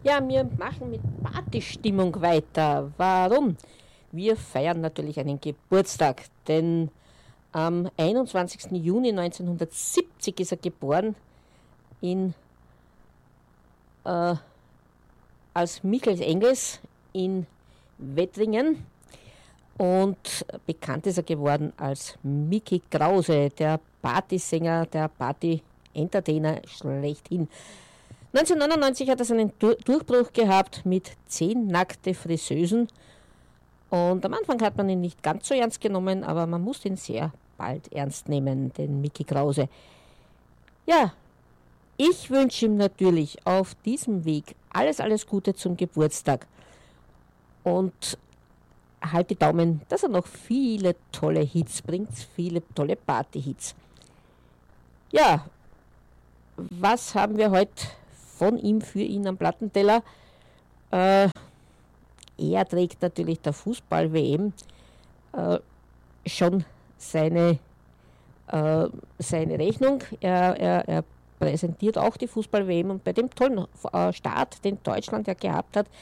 Ja, wir machen mit Partystimmung weiter. Warum? Wir feiern natürlich einen Geburtstag, denn am 21. Juni 1970 ist er geboren in, als Michael Engels in Wettringen und bekannt ist er geworden als Mickey Krause, der Partysänger, der Party-Entertainer schlechthin. 1999 hat er seinen Durchbruch gehabt mit 10 nackte Friseusen und am Anfang hat man ihn nicht ganz so ernst genommen, aber man muss ihn sehr bald ernst nehmen, den Mickey Krause. Ja, ich wünsche ihm natürlich auf diesem Weg alles Gute zum Geburtstag und halt die Daumen, dass er noch viele tolle Hits bringt, viele tolle Party-Hits. Ja, was haben wir heute von ihm für ihn am Plattenteller? Er trägt natürlich der Fußball-WM schon seine Rechnung. Er präsentiert auch die Fußball-WM und bei dem tollen Start, den Deutschland ja gehabt hat,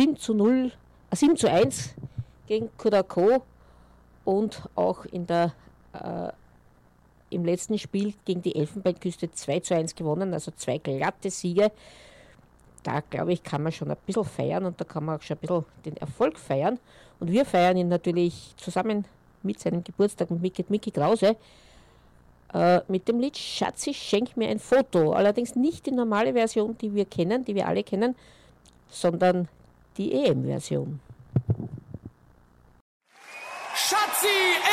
7:1 gegen Curacao und auch im letzten Spiel gegen die Elfenbeinküste 2:1 gewonnen, also 2 glatte Siege. Da, glaube ich, kann man schon ein bisschen feiern und da kann man auch schon ein bisschen den Erfolg feiern. Und wir feiern ihn natürlich zusammen mit seinem Geburtstag mit Mickey Krause mit dem Lied Schatzi, schenk mir ein Foto. Allerdings nicht die normale Version, die wir kennen, die wir alle kennen, sondern die EM-Version. Schatzi,